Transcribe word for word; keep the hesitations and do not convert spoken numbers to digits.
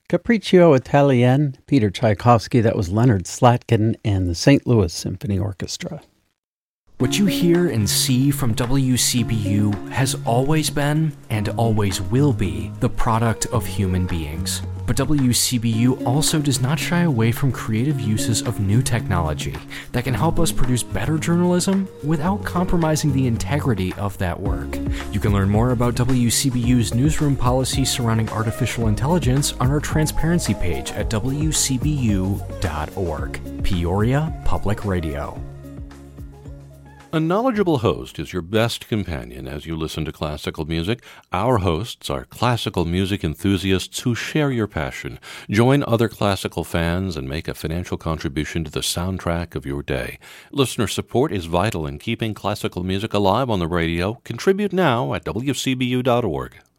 Capriccio Italien, Peter Tchaikovsky, that was Leonard Slatkin and the Saint Louis Symphony Orchestra. What you hear and see from W C B U has always been, and always will be, the product of human beings. But W C B U also does not shy away from creative uses of new technology that can help us produce better journalism without compromising the integrity of that work. You can learn more about W C B U's newsroom policy surrounding artificial intelligence on our transparency page at w c b u dot org. Peoria Public Radio. A knowledgeable host is your best companion as you listen to classical music. Our hosts are classical music enthusiasts who share your passion. Join other classical fans and make a financial contribution to the soundtrack of your day. Listener support is vital in keeping classical music alive on the radio. Contribute now at w c b u dot org.